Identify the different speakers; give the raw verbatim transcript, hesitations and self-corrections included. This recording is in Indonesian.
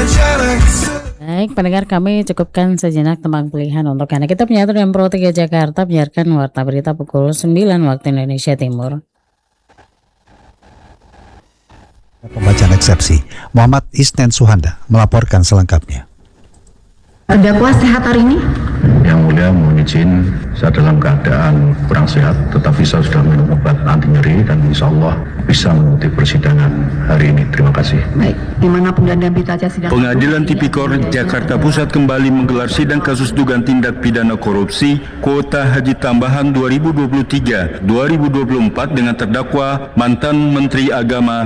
Speaker 1: Baik, pendengar, kami cukupkan sejenak tembang pilihan untuk Anda. Kita menyatu dengan Pro tiga Jakarta, biarkan warta berita pukul sembilan waktu Indonesia Timur.
Speaker 2: Pembacaan eksepsi, Muhammad Isnen Suhanda melaporkan selengkapnya.
Speaker 3: Terdakwa sehat hari ini?
Speaker 4: Yang mulia mohon izin, saya dalam keadaan kurang sehat, tetapi saya sudah minum obat anti nyeri dan insya Allah bisa mengikuti persidangan hari ini. Terima kasih.
Speaker 3: Baik, dimanapun dan berita acara sidang.
Speaker 5: Pengadilan Tipikor Jakarta Pusat kembali menggelar sidang kasus dugaan tindak pidana korupsi kuota haji tambahan dua ribu dua puluh tiga dua ribu dua puluh empat dengan terdakwa mantan Menteri Agama